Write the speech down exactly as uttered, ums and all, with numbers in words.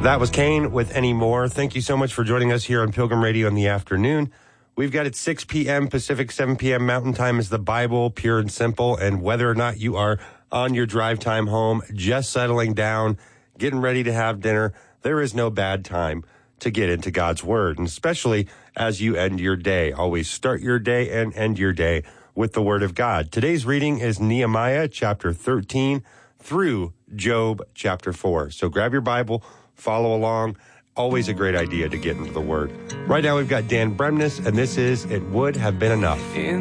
That was Kane with Any More. Thank you so much for joining us here on Pilgrim Radio in the afternoon. We've got at six p.m. Pacific, seven p.m. Mountain Time is the Bible, pure and simple. And whether or not you are on your drive time home, just settling down, getting ready to have dinner, there is no bad time to get into God's Word. And especially as you end your day. Always start your day and end your day with the Word of God. Today's reading is Nehemiah chapter thirteen through Job chapter four. So grab your Bible, follow along. Always a great idea to get into the Word. Right now we've got Dan Bremnes, and this is It Would Have Been Enough. In